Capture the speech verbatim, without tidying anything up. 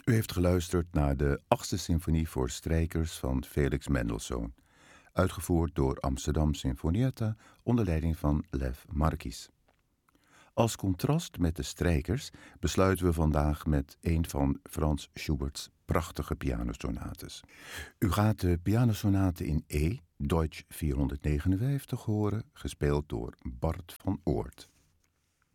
U heeft geluisterd naar de achtste symfonie voor strijkers van Felix Mendelssohn, uitgevoerd door Amsterdam Sinfonietta onder leiding van Lev Marquis. Als contrast met de strijkers besluiten we vandaag met een van Frans Schubert's prachtige pianosonates. U gaat de pianosonate in E, Deutsch vierhonderdnegenenvijftig horen, gespeeld door Bart van Oort.